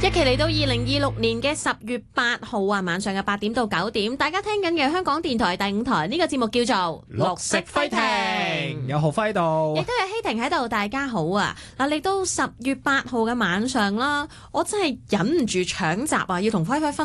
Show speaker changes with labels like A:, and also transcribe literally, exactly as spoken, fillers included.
A: 一期嚟到二零二六年嘅十月八號啊，晚上嘅八點到九點，大家聽緊嘅香港電台第五台呢個節目叫做
B: 綠色輝艇，有浩輝喺度，
A: 亦都有希婷喺度，大家好啊！嗱，嚟到十月八號嘅晚上啦，我真係忍唔住搶閘啊，要同輝輝分